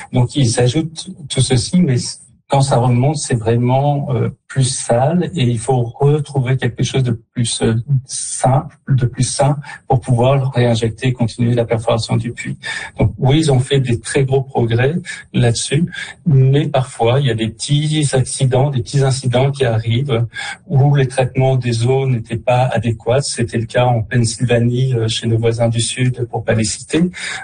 Donc ils ajoutent tout ceci, mais quand ça remonte, c'est vraiment plus sale et il faut retrouver quelque chose de plus simple, de plus sain pour pouvoir réinjecter et continuer la perforation du puits. Donc oui, ils ont fait des très gros progrès là-dessus, mais parfois il y a des petits accidents, des petits incidents qui arrivent où les traitements des eaux n'étaient pas adéquats. C'était le cas en Pennsylvanie chez nos voisins du Sud, pour pas les citer,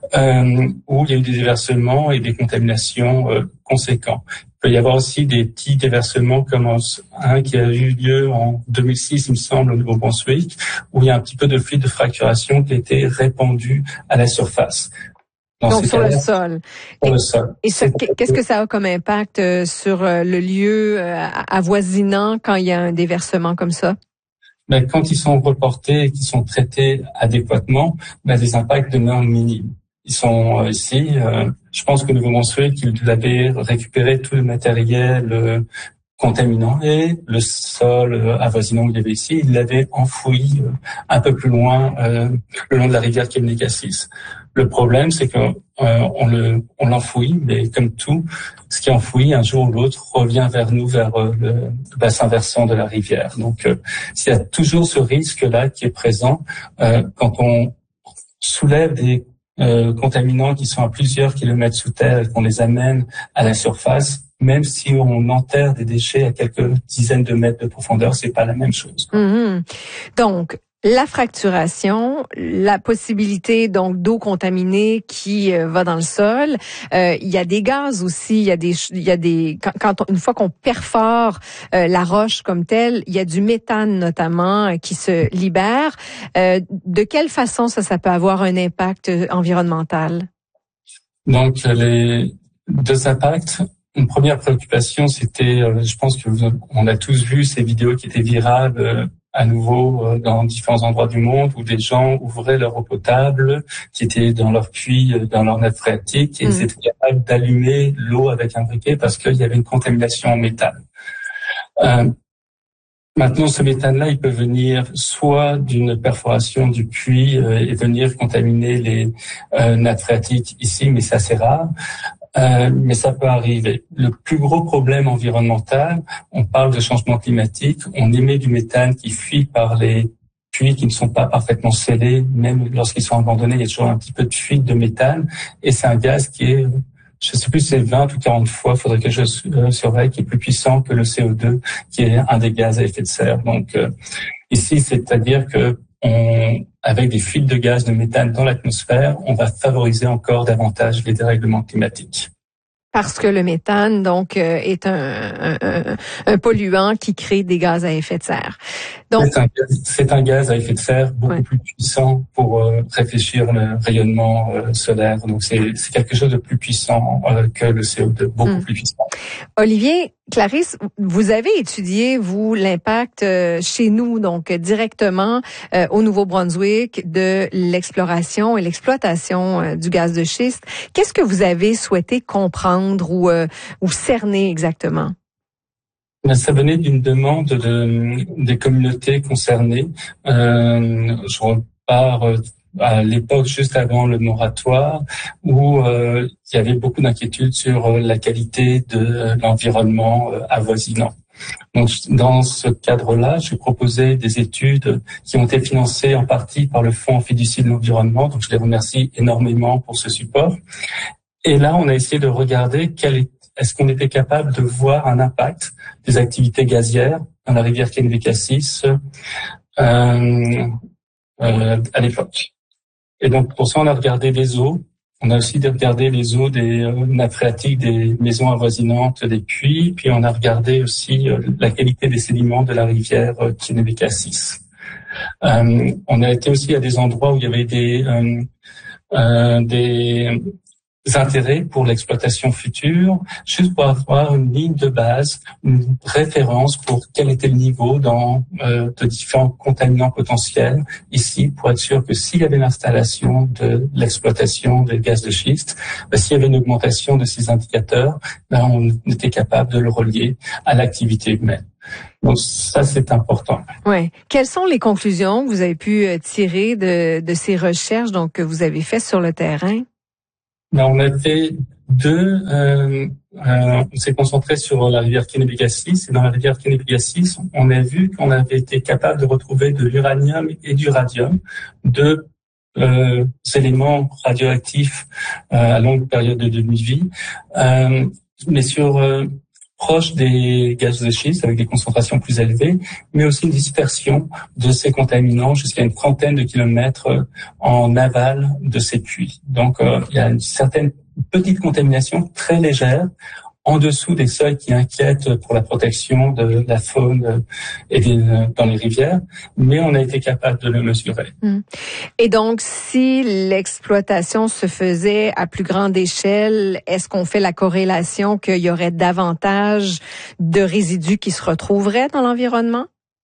où il y a eu des déversements et des contaminations conséquents. Il peut y avoir aussi des petits déversements comme un qui a eu lieu en 2006, il me semble, au Nouveau-Brunswick, où il y a un petit peu de fluide de fracturation qui a été répandu à la surface. Donc sur le sol. Sur le sol. Et qu'est-ce que ça a comme impact sur le lieu avoisinant quand il y a un déversement comme ça? Ben, quand ils sont reportés et qu'ils sont traités adéquatement, les impacts demeurent minimes. Ils sont ici. Je pense que Nouveau-Brunswick, ils avaient récupéré tout le matériel contaminant et le sol avoisinant qu'il y avait ici, ils l'avaient enfoui un peu plus loin le long de la rivière Kennegasis. Le problème, c'est que on l'enfouit, mais comme tout, ce qui est enfoui, un jour ou l'autre, revient vers nous, vers le bassin versant de la rivière. Donc, il y a toujours ce risque-là qui est présent quand on soulève des contaminants qui sont à plusieurs kilomètres sous terre et qu'on les amène à la surface. Même si on enterre des déchets à quelques dizaines de mètres de profondeur, c'est pas la même chose. Donc, la fracturation, la possibilité donc d'eau contaminée qui va dans le sol, il y a des gaz aussi, il y a des une fois qu'on perfore la roche comme telle, il y a du méthane notamment qui se libère. De quelle façon ça peut avoir un impact environnemental? Donc les deux impacts. Une première préoccupation, c'était, je pense que on a tous vu ces vidéos qui étaient virales à nouveau dans différents endroits du monde où des gens ouvraient leur eau potable qui était dans leur puits, dans leur nappe phréatique et ils étaient capables d'allumer l'eau avec un briquet parce qu'il y avait une contamination en méthane. Maintenant, ce méthane-là, il peut venir soit d'une perforation du puits et venir contaminer les nappes phréatiques ici, mais ça c'est rare. Mais ça peut arriver. Le plus gros problème environnemental, on parle de changement climatique, on émet du méthane qui fuit par les puits qui ne sont pas parfaitement scellés, même lorsqu'ils sont abandonnés, il y a toujours un petit peu de fuite de méthane, et c'est un gaz qui est, je ne sais plus si c'est 20 ou 40 fois, il faudrait que je surveille, qui est plus puissant que le CO2, qui est un des gaz à effet de serre. Donc ici, c'est-à-dire que avec des fuites de gaz de méthane dans l'atmosphère, on va favoriser encore davantage les dérèglements climatiques. Parce que le méthane, donc, est un polluant qui crée des gaz à effet de serre. Donc, c'est un gaz à effet de serre beaucoup plus puissant pour réfléchir le rayonnement solaire. Donc, c'est quelque chose de plus puissant que le CO2, beaucoup plus puissant. Olivier, Clarisse, vous avez étudié, vous, l'impact chez nous, donc directement au Nouveau-Brunswick, de l'exploration et l'exploitation du gaz de schiste. Qu'est-ce que vous avez souhaité comprendre ou cerner exactement? Ça venait d'une demande des communautés concernées. Je repars à l'époque juste avant le moratoire où il y avait beaucoup d'inquiétudes sur la qualité de l'environnement avoisinant. Donc, dans ce cadre-là, j'ai proposé des études qui ont été financées en partie par le Fonds fiducie de l'environnement. Donc, je les remercie énormément pour ce support. Et là, on a essayé de regarder est-ce qu'on était capable de voir un impact des activités gazières dans la rivière Kennegasis à l'époque. Et donc, pour ça, on a regardé les eaux. On a aussi regardé les eaux des nappes phréatiques des maisons avoisinantes des puits. Puis, on a regardé aussi la qualité des sédiments de la rivière Kennegasis. On a été aussi à des endroits où il y avait des intérêts pour l'exploitation future, juste pour avoir une ligne de base, une référence pour quel était le niveau de différents contaminants potentiels ici, pour être sûr que s'il y avait l'installation de l'exploitation des gaz de schiste, s'il y avait une augmentation de ces indicateurs, on était capable de le relier à l'activité humaine. Donc ça, c'est important. Ouais. Quelles sont les conclusions que vous avez pu tirer de ces recherches donc que vous avez faites sur le terrain? Mais on a fait on s'est concentré sur la rivière Kenipegassis, et dans la rivière Kenipegassis, on a vu qu'on avait été capable de retrouver de l'uranium et du radium, deux éléments radioactifs à longue période de demi-vie, mais proche des gaz de schiste avec des concentrations plus élevées, mais aussi une dispersion de ces contaminants jusqu'à une trentaine de kilomètres en aval de ces puits. Donc, il y a une certaine petite contamination très légère en dessous des seuils qui inquiètent pour la protection de la faune dans les rivières, mais on a été capable de le mesurer. Et donc, si l'exploitation se faisait à plus grande échelle, est-ce qu'on fait la corrélation qu'il y aurait davantage de résidus qui se retrouveraient dans l'environnement?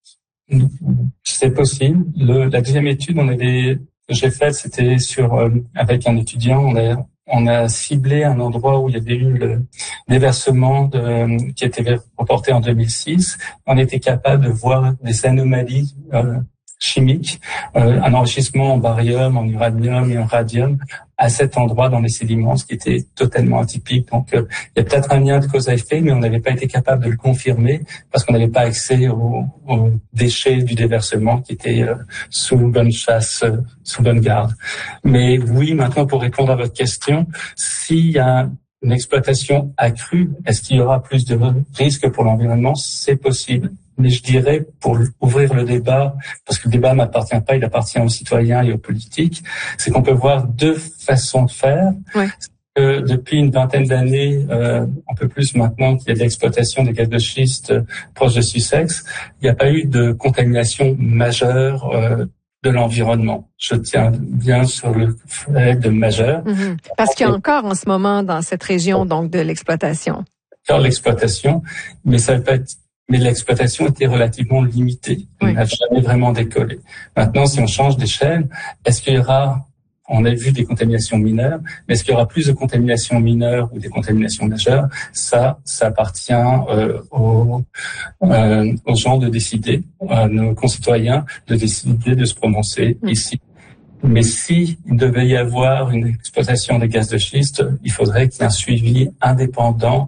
C'est possible. La deuxième étude que j'ai faite, c'était avec un étudiant. On a ciblé un endroit où il y avait eu le déversement qui était reporté en 2006. On était capable de voir des anomalies chimiques, un enrichissement en barium, en uranium et en radium à cet endroit dans les sédiments, ce qui était totalement atypique. Donc, il y a peut-être un lien de cause à effet, mais on n'avait pas été capable de le confirmer parce qu'on n'avait pas accès aux déchets du déversement qui étaient sous bonne chasse, sous bonne garde. Mais oui, maintenant, pour répondre à votre question, s'il y a une exploitation accrue, est-ce qu'il y aura plus de risques pour l'environnement? C'est possible. Mais je dirais, pour ouvrir le débat, parce que le débat m'appartient pas, il appartient aux citoyens et aux politiques, c'est qu'on peut voir deux façons de faire. Ouais. Depuis une vingtaine d'années, un peu plus maintenant qu'il y a de l'exploitation des gaz de schiste proche de Sussex, il n'y a pas eu de contamination majeure de l'environnement. Je tiens bien sur le fait de majeur. Parce qu'il y a encore en ce moment dans cette région donc de l'exploitation. Encore l'exploitation, mais ça veut pas être. Mais l'exploitation était relativement limitée. On n'a jamais vraiment décollé. Maintenant, si on change d'échelle, est-ce qu'il y aura, on a vu des contaminations mineures, mais est-ce qu'il y aura plus de contaminations mineures ou des contaminations majeures? Ça appartient aux gens de décider, à nos concitoyens de décider de se prononcer ici. Mais si il devait y avoir une exploitation des gaz de schiste, il faudrait qu'il y ait un suivi indépendant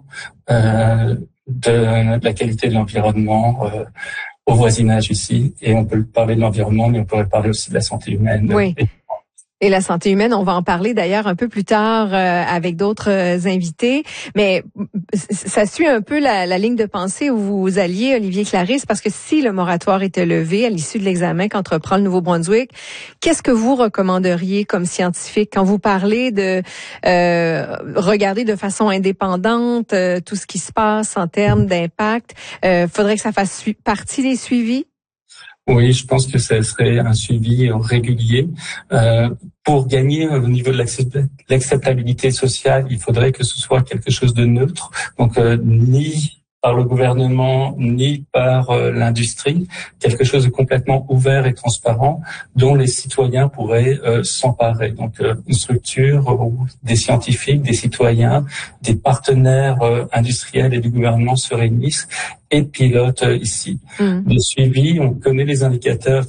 de la qualité de l'environnement au voisinage ici. Et on peut parler de l'environnement, mais on pourrait parler aussi de la santé humaine. Oui. Et la santé humaine, on va en parler d'ailleurs un peu plus tard avec d'autres invités. Mais ça suit un peu la ligne de pensée où vous alliez, Olivier Clarisse, parce que si le moratoire était levé à l'issue de l'examen qu'entreprend le Nouveau-Brunswick, qu'est-ce que vous recommanderiez comme scientifique quand vous parlez de regarder de façon indépendante tout ce qui se passe en termes d'impact? Faudrait que ça fasse partie des suivis? Oui, je pense que ça serait un suivi régulier. Pour gagner au niveau de l'acceptabilité sociale, il faudrait que ce soit quelque chose de neutre, donc ni par le gouvernement, ni par l'industrie, quelque chose de complètement ouvert et transparent dont les citoyens pourraient s'emparer. Donc une structure où des scientifiques, des citoyens, des partenaires industriels et du gouvernement se réunissent et pilotent ici. Le suivi, on connaît les indicateurs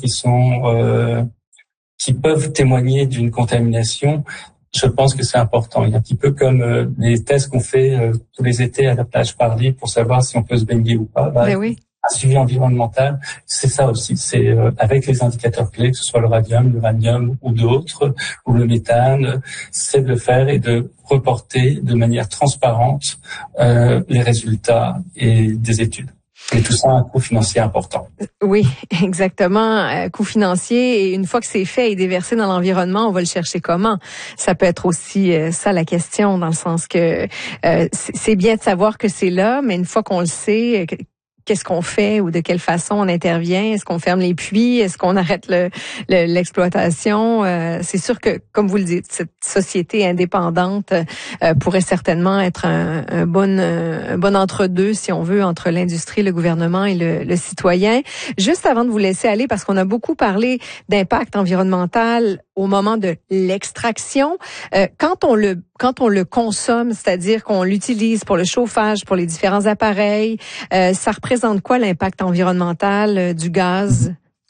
qui peuvent témoigner d'une contamination. Je pense que c'est important. Il y a un petit peu comme les tests qu'on fait tous les étés à la plage Parly pour savoir si on peut se baigner ou pas. Oui. Un suivi environnemental, c'est ça aussi. C'est avec les indicateurs clés, que ce soit le radium, l'uranium ou d'autres, ou le méthane, c'est de le faire et de reporter de manière transparente les résultats et des études. Et tout ça a un coût financier important. Oui, exactement. Coût financier. Et une fois que c'est fait et déversé dans l'environnement, on va le chercher comment? Ça peut être aussi ça la question, dans le sens que c'est bien de savoir que c'est là, mais une fois qu'on le sait, qu'est-ce qu'on fait ou de quelle façon on intervient? Est-ce qu'on ferme les puits? Est-ce qu'on arrête l'exploitation? C'est sûr que, comme vous le dites, cette société indépendante pourrait certainement être un bon entre-deux, si on veut, entre l'industrie, le gouvernement et le citoyen. Juste avant de vous laisser aller, parce qu'on a beaucoup parlé d'impact environnemental au moment de l'extraction, quand on le consomme, c'est-à-dire qu'on l'utilise pour le chauffage, pour les différents appareils, ça représente quoi l'impact environnemental du gaz?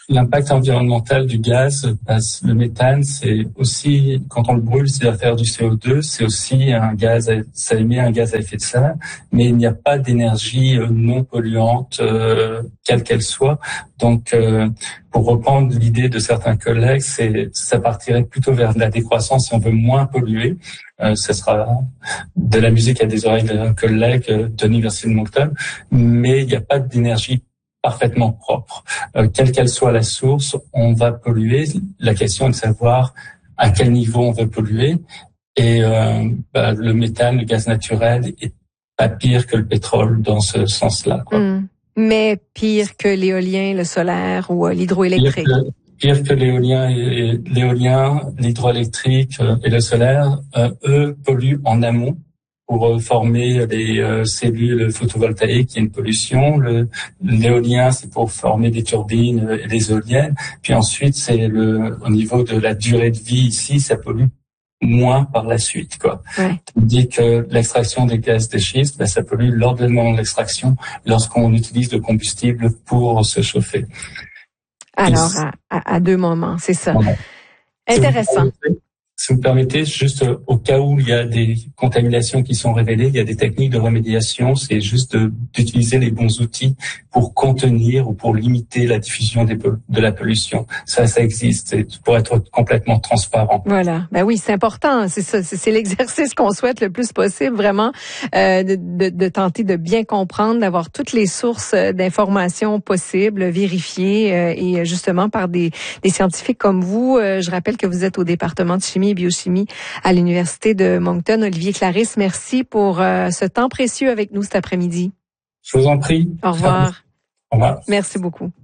L'impact environnemental du gaz, le méthane, c'est aussi, quand on le brûle, c'est à faire du CO2, c'est aussi un gaz, ça émet un gaz à effet de serre, mais il n'y a pas d'énergie non polluante, quelle qu'elle soit. Donc, pour reprendre l'idée de certains collègues, ça partirait plutôt vers la décroissance si on veut moins polluer. Ce sera de la musique à des oreilles d'un collègue de l'Université de Moncton, mais il n'y a pas d'énergie parfaitement propre. Quelle qu'elle soit la source, on va polluer. La question est de savoir à quel niveau on veut polluer. Et le méthane, le gaz naturel, est pas pire que le pétrole dans ce sens-là, quoi. Mais pire que l'éolien, le solaire ou l'hydroélectrique. Pire que l'éolien, l'hydroélectrique et le solaire, eux polluent en amont pour former des cellules photovoltaïques, il y a une pollution. L'éolien, c'est pour former des turbines et des éoliennes. Puis ensuite, c'est au niveau de la durée de vie ici, ça pollue moins par la suite, quoi. Ouais. Tandis que l'extraction des gaz de schiste, ça pollue lors de l'extraction, lorsqu'on utilise le combustible pour se chauffer. Alors, à deux moments, c'est ça. Voilà. Intéressant. Si vous me permettez, juste au cas où il y a des contaminations qui sont révélées, il y a des techniques de remédiation. C'est juste d'utiliser les bons outils pour contenir ou pour limiter la diffusion de la pollution. Ça existe, pour être complètement transparent. Voilà. Ben oui, c'est important. C'est ça. C'est l'exercice qu'on souhaite le plus possible, vraiment, de tenter de bien comprendre, d'avoir toutes les sources d'informations possibles, vérifiées, et justement par des scientifiques comme vous. Je rappelle que vous êtes au département de chimie et biochimie à l'Université de Moncton. Olivier Clarisse, merci pour ce temps précieux avec nous cet après-midi. Je vous en prie. Au revoir. Au revoir. Merci beaucoup.